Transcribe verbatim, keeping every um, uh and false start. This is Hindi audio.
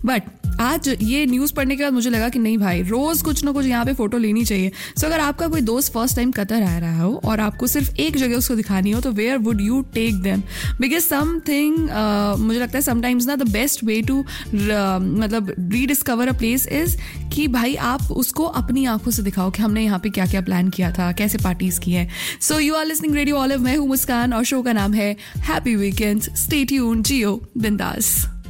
बट आज ये न्यूज़ पढ़ने के बाद मुझे लगा कि नहीं भाई, रोज कुछ ना कुछ यहाँ पे फोटो लेनी चाहिए. सो so, अगर आपका कोई दोस्त फर्स्ट टाइम कतर आ रहा हो और आपको सिर्फ एक जगह उसको दिखानी हो, तो where would you take them? Because something मुझे लगता है समटाइम्स ना द बेस्ट वे टू मतलब रीडिस्कवर अ प्लेस इज कि भाई आप उसको अपनी आंखों से दिखाओ कि हमने यहाँ पे क्या क्या प्लान किया था, कैसे पार्टीज की है. So you are listening radio olive. मैं हूँ मुस्कान और शो का नाम है हैप्पी वीकेंड. स्टे ट्यून्ड, जियो बिंदास.